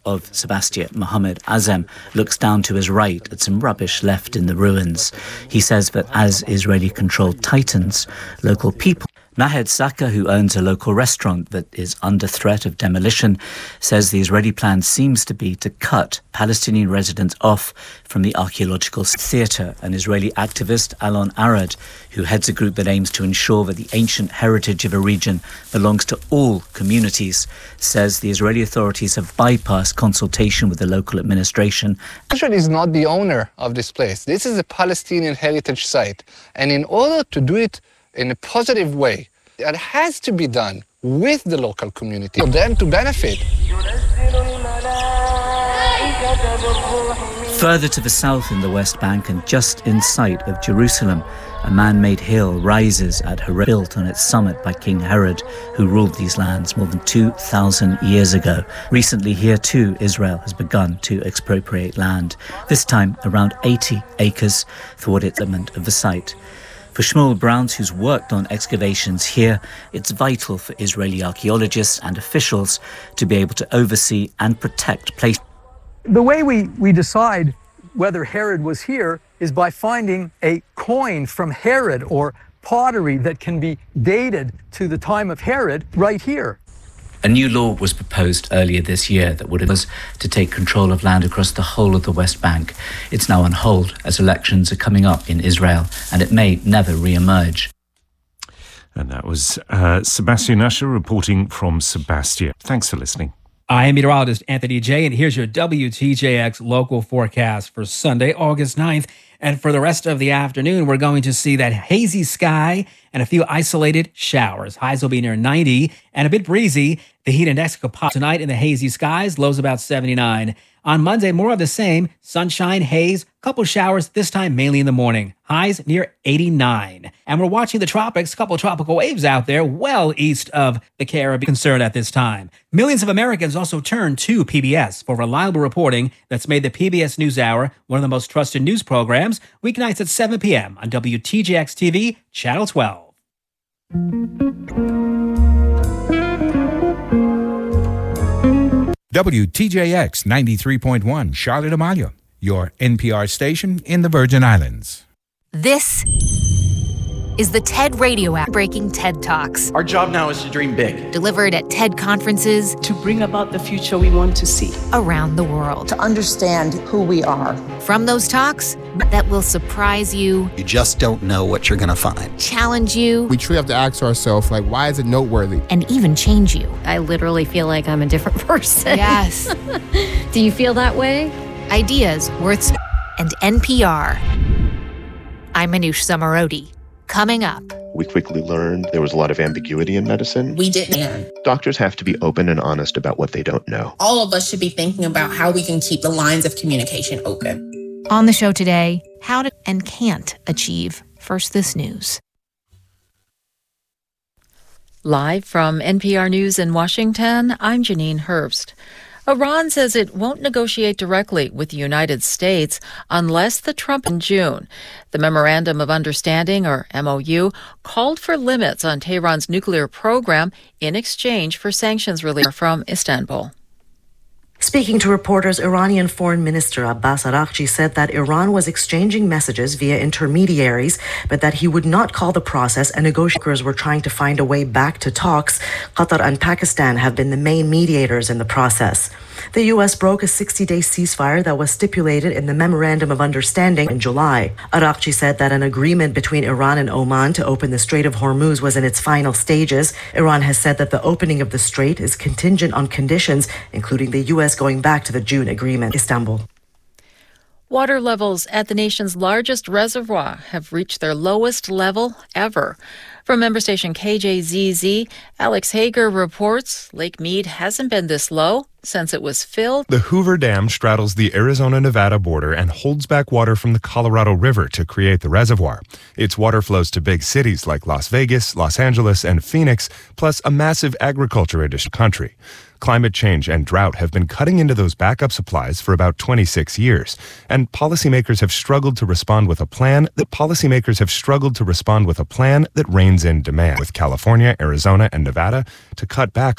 of Sebastia, Mohammed Azem, looks down to his right at some rubbish left in the ruins. He says that as Israeli control tightens, local people... Mahed Saka, who owns a local restaurant that is under threat of demolition, says the Israeli plan seems to be to cut Palestinian residents off from the archaeological theatre. An Israeli activist, Alon Arad, who heads a group that aims to ensure that the ancient heritage of a region belongs to all communities, says the Israeli authorities have bypassed consultation with the local administration. Israel is not the owner of this place. This is a Palestinian heritage site. And in order to do it in a positive way, it has to be done with the local community for them to benefit. Further to the south in the West Bank and just in sight of Jerusalem, a man-made hill rises at Herod, built on its summit by King Herod, who ruled these lands more than 2,000 years ago. Recently here too, Israel has begun to expropriate land, this time around 80 acres for its element of the site. For Shmuel Browns, who's worked on excavations here, it's vital for Israeli archaeologists and officials to be able to oversee and protect places. The way we decide whether Herod was here is by finding a coin from Herod or pottery that can be dated to the time of Herod right here. A new law was proposed earlier this year that would was to take control of land across the whole of the West Bank. It's now on hold as elections are coming up in Israel, and it may never re-emerge. And that was Sebastian Usher reporting from Sebastia. Thanks for listening. I am meteorologist Anthony J, and here's your WTJX local forecast for Sunday, August 9th. And for the rest of the afternoon, we're going to see that hazy sky and a few isolated showers. Highs will be near 90 and a bit breezy. The heat index could pop tonight in the hazy skies, lows about 79. On Monday, more of the same, sunshine, haze, couple showers, this time mainly in the morning. Highs near 89. And we're watching the tropics, couple tropical waves out there well east of the Caribbean. Concern at this time. Millions of Americans also turn to PBS for reliable reporting that's made the PBS NewsHour one of the most trusted news programs, weeknights at 7 p.m. on WTJX TV, Channel 12. WTJX 93.1 Charlotte Amalia, your NPR station in the Virgin Islands. This is the TED Radio app, Breaking TED Talks. Our job now is to dream big. Delivered at TED conferences. To bring about the future we want to see. Around the world. To understand who we are. From those talks that will surprise you. You just don't know what you're going to find. Challenge you. We truly have to ask ourselves, like, why is it noteworthy? And even change you. I literally feel like I'm a different person. Yes. Do you feel that way? Ideas worth and NPR. I'm Manoush Zomorodi. Coming up. We quickly learned there was a lot of ambiguity in medicine. We didn't. Doctors have to be open and honest about what they don't know. All of us should be thinking about how we can keep the lines of communication open. On the show today, how to and can't achieve First This News. Live from NPR News in Washington, I'm Janine Herbst. Iran says it won't negotiate directly with the United States unless the Trump in June. The Memorandum of Understanding, or MOU, called for limits on Tehran's nuclear program in exchange for sanctions relief from Istanbul. Speaking to reporters, Iranian Foreign Minister Abbas Araghchi said that Iran was exchanging messages via intermediaries, but that he would not call the process a negotiators were trying to find a way back to talks. Qatar and Pakistan have been the main mediators in the process. The U.S. broke a 60-day ceasefire that was stipulated in the Memorandum of Understanding in July. Araghchi said that an agreement between Iran and Oman to open the Strait of Hormuz was in its final stages. Iran has said that the opening of the strait is contingent on conditions, including the U.S. going back to the June agreement. Istanbul. Water levels at the nation's largest reservoir have reached their lowest level ever. From member station KJZZ, Alex Hager reports Lake Mead hasn't been this low since it was filled. The Hoover Dam straddles the Arizona-Nevada border and holds back water from the Colorado River to create the reservoir. Its water flows to big cities like Las Vegas, Los Angeles, and Phoenix, plus a massive agriculture industry country. Climate change and drought have been cutting into those backup supplies for about 26 years, and policymakers have struggled to respond with a plan that reins in demand, with California, Arizona, and Nevada to cut back